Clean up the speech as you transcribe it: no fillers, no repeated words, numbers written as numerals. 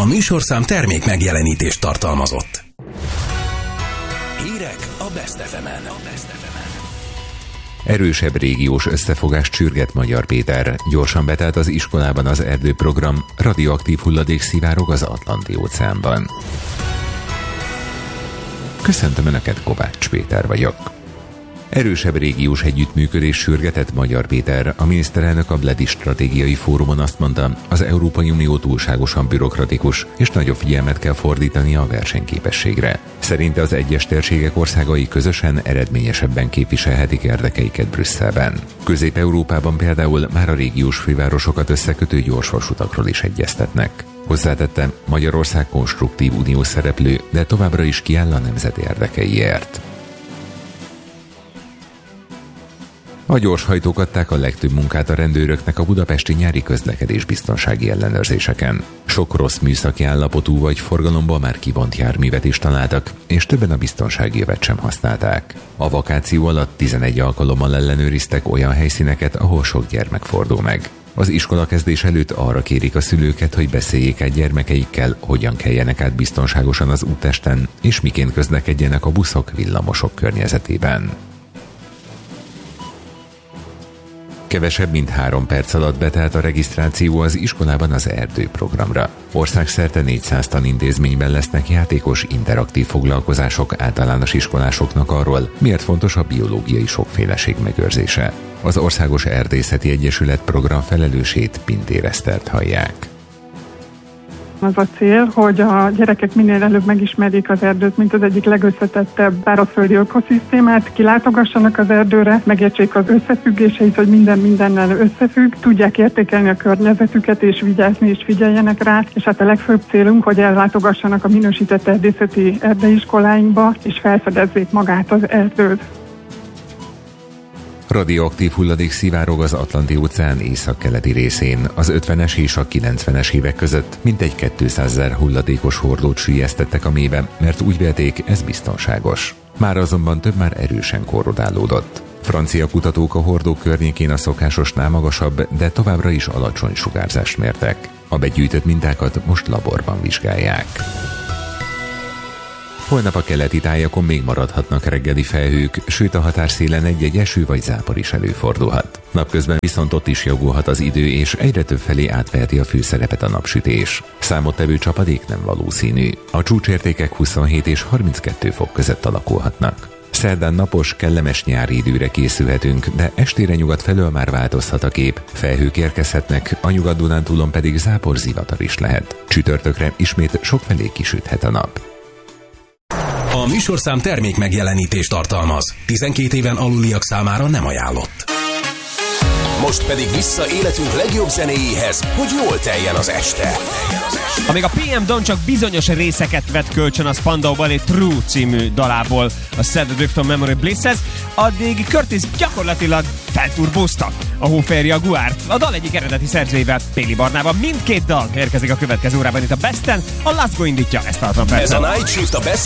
A műsorszám termék megjelenítést tartalmazott. Hírek a Best FM-en. Erősebb régiós összefogást sürget Magyar Péter. Gyorsan betelt az iskolában az erdőprogram, radioaktív hulladék szivárog az Atlanti-óceánban. Köszöntöm Önöket, Kovács Péter vagyok. Erősebb régiós együttműködés sürgetett Magyar Péter. A miniszterelnök a Bledi Stratégiai Fórumon azt mondta, az Európai Unió túlságosan bürokratikus, és nagyobb figyelmet kell fordítani a versenyképességre. Szerinte az egyes térségek országai közösen eredményesebben képviselhetik érdekeiket Brüsszelben. Közép-Európában például már a régiós fővárosokat összekötő gyorsvasutakról is egyeztetnek. Hozzátette, Magyarország konstruktív uniós szereplő, de továbbra is kiáll a nemzeti érdekeiért. A gyorshajtók adták a legtöbb munkát a rendőröknek a budapesti nyári közlekedés biztonsági ellenőrzéseken. Sok rossz műszaki állapotú vagy forgalomból már kivont járművet is találtak, és többen a biztonsági övet sem használták. A vakáció alatt 11 alkalommal ellenőriztek olyan helyszíneket, ahol sok gyermek fordul meg. Az iskolakezdés előtt arra kérik a szülőket, hogy beszéljék át gyermekeikkel, hogyan keljenek át biztonságosan az úttesten, és miként közlekedjenek a buszok, villamosok környezetében. Kevesebb mint 3 perc alatt betelt a regisztráció az iskolában az erdőprogramra. Országszerte 400 tanintézményben lesznek játékos, interaktív foglalkozások általános iskolásoknak arról, miért fontos a biológiai sokféleség megőrzése. Az Országos Erdészeti Egyesület program felelősét, Pintér Esztert hallják. Az a cél, hogy a gyerekek minél előbb megismerjék az erdőt, mint az egyik legösszetettebb szárazföldi ökoszisztémát, kilátogassanak az erdőre, megértsék az összefüggéseit, hogy minden mindennel összefügg, tudják értékelni a környezetüket és vigyázni és figyeljenek rá, és hát a legfőbb célunk, hogy ellátogassanak a minősített erdészeti erdeiskoláinkba, és felfedezzék magát az erdőt. Radioaktív hulladék szivárog az Atlanti-óceán északkeleti részén. Az 50-es és a 90-es évek között mintegy 200 000 hulladékos hordót süllyesztettek a mélybe, mert úgy vélték, ez biztonságos. Már azonban több már erősen korrodálódott. Francia kutatók a hordók környékén a szokásosnál magasabb, de továbbra is alacsony sugárzást mértek. A begyűjtött mintákat most laborban vizsgálják. Holnap a keleti tájakon még maradhatnak reggeli felhők, sőt a határszélen egy-egy eső vagy zápor is előfordulhat. Napközben viszont ott is javulhat az idő, és egyre több felé átveheti a főszerepet a napsütés. Számottevő csapadék nem valószínű. A csúcsértékek 27 és 32 fok között alakulhatnak. Szerdán napos, kellemes nyári időre készülhetünk, de estére nyugat felől már változhat a kép. Felhők érkezhetnek, a Nyugat-Dunántúlon pedig zápor, zivatar is lehet. Csütörtökre ismét sokfelé kisüthet a nap. A műsorszám termék megjelenítést tartalmaz. 12 éven aluliak számára nem ajánlott. Most pedig vissza életünk legjobb zenéjéhez, hogy jól teljen az este. Amíg a PM Dawn csak bizonyos részeket vett kölcsön a Spandau Ballet True című dalából a Sad Drifton Memory Bliss-hez, addig Curtis gyakorlatilag felturbózta a Hofer Jaguárt. A dal egyik eredeti szerzőjével, Péli Barnával. Mindkét dal érkezik a következő órában itt a Besten. A Laszgo indítja ezt a 60 percet. Ez a Night Shift a Best